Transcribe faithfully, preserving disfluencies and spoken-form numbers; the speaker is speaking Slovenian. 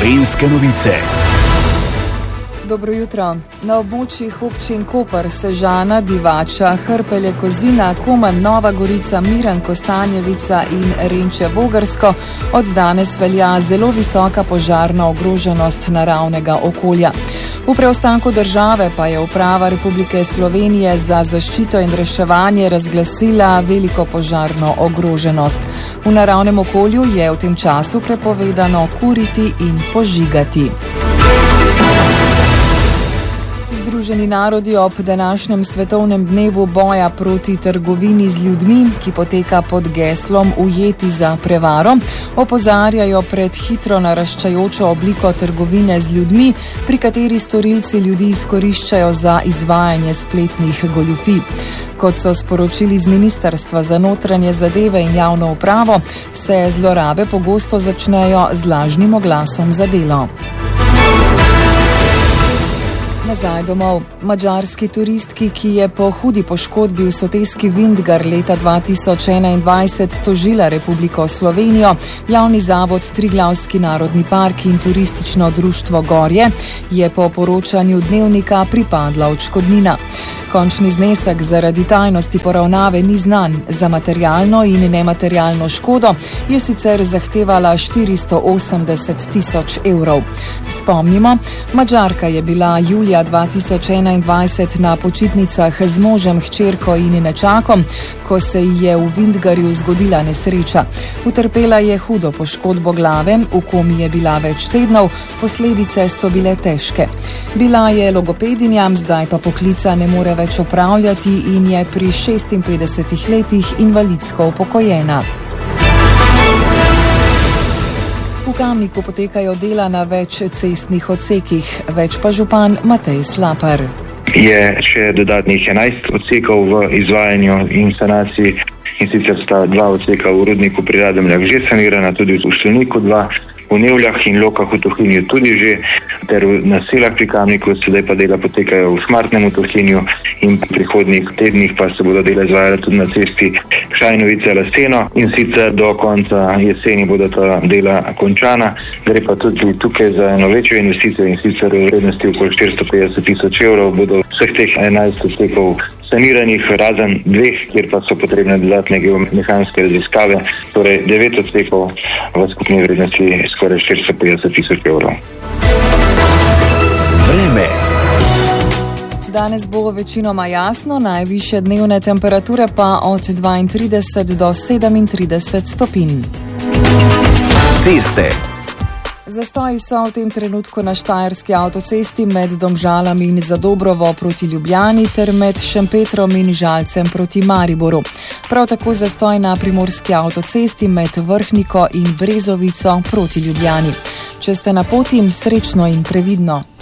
Gorenjske novice. Dobro jutro. Na območjih občin Koper, Sežana, Divača, Hrpelje, Kozina, Komen, Nova Gorica, Miran, Kostanjevica in Renče Vogrsko od danes velja zelo visoka požarna ogroženost naravnega okolja. V preostanku države pa je Uprava Republike Slovenije za zaščito in reševanje razglasila veliko požarno ogroženost. V naravnem okolju je v tem času prepovedano kuriti in požigati. Združeni narodi ob današnjem svetovnem dnevu boja proti trgovini z ljudmi, ki poteka pod geslom Ujeti za prevaro, opozarjajo pred hitro naraščajočo obliko trgovine z ljudmi, pri kateri storilci ljudi izkoriščajo za izvajanje spletnih goljufij. Kot so sporočili z Ministrstva za notranje zadeve in javno upravo, se zlorabe pogosto začnejo z lažnim oglasom za delo. Nazaj domov. Madžarski turistki, ki je po hudi poškodbi v soteski Vintgar leta dva tisoč enaindvajset tožila Republiko Slovenijo, Javni zavod Triglavski narodni park in turistično društvo Gorje, je po poročanju Dnevnika pripadla odškodnina. Končni znesek zaradi tajnosti poravnave ni znan. Za materialno in nematerialno škodo je sicer zahtevala štiristo osemdeset tisoč evrov. Spomnimo, Madžarka je bila julija dva tisoč enaindvajset na počitnicah z možem, hčerko in nečakom, ko se ji je v Vintgarju zgodila nesreča. Utrpela je hudo poškodbo glave, v komi je bila več tednov, posledice so bile težke. Bila je logopedinja, zdaj pa poklica ne more več opravljati in je pri šestinpetdesetih letih invalidsko upokojena. V Kamniku potekajo dela na več cestnih odsekih, več pa župan Matej Slapar. Je še dodatnih enajst odsekov v izvajanju in sanaciji, in sicer sta dva odseka v Rudniku pri Radomljah že sanirana, tudi v Šleniku dva, v Nevljah in Lokah v Tuhinju tudi že, ter na Selah pri Kamniku, sedaj pa dela potekajo v Šmartnem v Tuhinju in v prihodnjih tednih pa se bodo dela izvajala tudi na cesti Šajnovice-Lasteno, in sicer do konca jeseni bodo ta dela končana. Gre pa tudi tukaj za eno večjo investicijo, in sicer v vrednosti okoli štiristo petdeset tisoč evrov bodo vseh teh enajst odsekov saniranih, razen dveh, kjer pa so potrebne dodatne geomehanske raziskave, torej devet odsekov v skupni vrednosti skoraj štiristo petdeset tisoč evrov. Vreme. Danes bo večinoma jasno, najvišje dnevne temperature pa od dvaintrideset do sedemintrideset stopinj. Ceste. Zastoji so v tem trenutku na Štajerski avtocesti med Domžalami in Zadobrovo proti Ljubljani ter med Šempetrom in Žalcem proti Mariboru. Prav tako zastoj na Primorski avtocesti med Vrhniko in Brezovico proti Ljubljani. Če ste na poti, srečno in previdno.